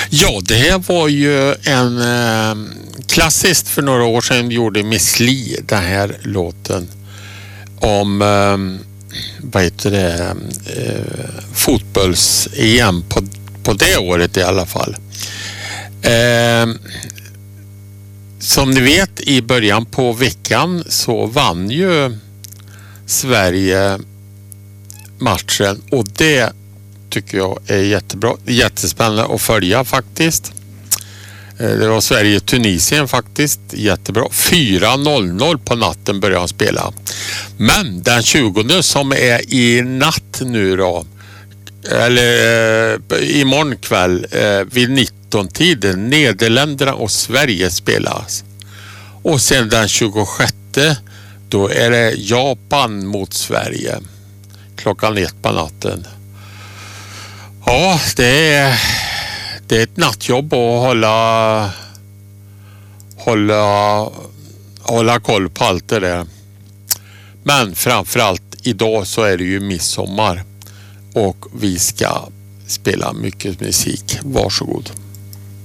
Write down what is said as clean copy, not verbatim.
Ja, det här var ju en klassiskt för några år sedan gjorde Miss Li den här låten om vad heter det fotbolls-EM på det året i alla fall. Som ni vet i början på veckan så vann ju Sverige matchen och det tycker jag är jättebra. Jättespännande att följa faktiskt. Det var Sverige-Tunisien faktiskt. Jättebra. 4:00 på natten började han spela. Men den 20 som är i natt nu då, eller imorgon kväll vid 19-tiden, Nederländerna och Sverige spelas. Och sen den 26 då är det Japan mot Sverige. Klockan 1 på natten. Ja, det är ett nattjobb att hålla koll på allt det där. Men framförallt idag så är det ju midsommar och vi ska spela mycket musik. Varsågod.